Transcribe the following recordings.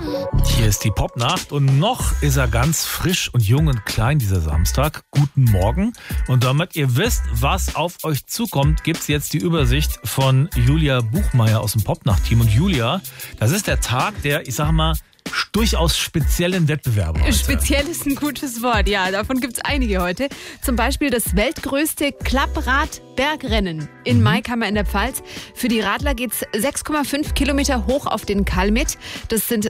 Hier ist die Popnacht und noch ist er ganz frisch und jung und klein, dieser Samstag. Guten Morgen. Und damit ihr wisst, was auf euch zukommt, gibt's jetzt die Übersicht von Julia Buchmeier aus dem Popnacht-Team. Und Julia, das ist der Tag der, ich sag mal, durchaus speziellen Wettbewerbe heute. Speziell ist ein gutes Wort, ja. Davon gibt es einige heute. Zum Beispiel das weltgrößte Klapprad-Bergrennen in Maikammer in der Pfalz. Für die Radler geht es 6,5 Kilometer hoch auf den Kalmit. Das sind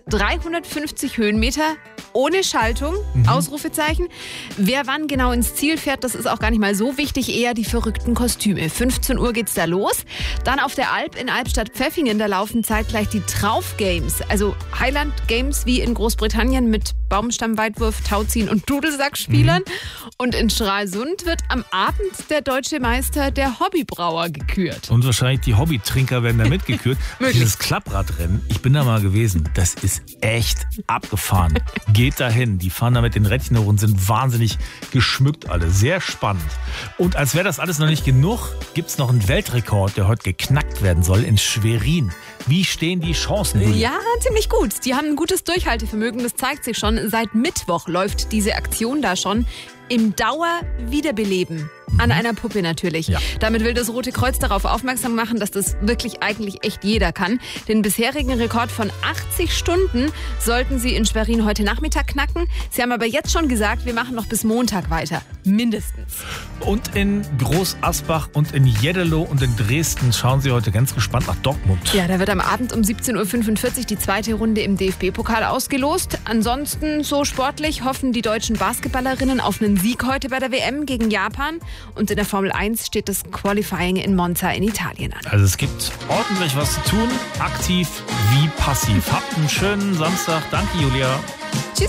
350 Höhenmeter ohne Schaltung, Ausrufezeichen. Wer wann genau ins Ziel fährt, das ist auch gar nicht mal so wichtig. Eher die verrückten Kostüme. 15 Uhr geht's da los. Dann auf der Alp in Albstadt-Pfeffingen, da laufen zeitgleich die Trauf-Games. Also Highland-Games wie in Großbritannien mit Baumstammweitwurf, Tauziehen und Dudelsackspielern. Und in Stralsund wird am Abend der deutsche Meister der Hobbybrauer gekürt. Und wahrscheinlich die Hobbytrinker werden da mitgekürt. Dieses Klappradrennen, ich bin da mal gewesen, das ist echt abgefahren. Geht dahin, die fahren da mit den Rädchen hoch und sind wahnsinnig geschmückt alle. Sehr spannend. Und als wäre das alles noch nicht genug, gibt's noch einen Weltrekord, der heute geknackt werden soll in Schwerin. Wie stehen die Chancen, Julia? Ja, ziemlich gut. Die haben ein gutes Durchhaltevermögen, das zeigt sich schon. Seit Mittwoch läuft diese Aktion da schon im Dauerwiederbeleben. An einer Puppe natürlich. Ja. Damit will das Rote Kreuz darauf aufmerksam machen, dass das wirklich eigentlich echt jeder kann. Den bisherigen Rekord von 80 Stunden sollten sie in Schwerin heute Nachmittag knacken. Sie haben aber jetzt schon gesagt, wir machen noch bis Montag weiter. Mindestens. Und in Groß Asbach und in Jeddelo und in Dresden schauen sie heute ganz gespannt nach Dortmund. Ja, da wird am Abend um 17.45 Uhr die zweite Runde im DFB-Pokal ausgelost. Ansonsten so sportlich hoffen die deutschen Basketballerinnen auf einen Sieg heute bei der WM gegen Japan. Und in der Formel 1 steht das Qualifying in Monza in Italien an. Also es gibt ordentlich was zu tun, aktiv wie passiv. Habt einen schönen Samstag. Danke, Julia.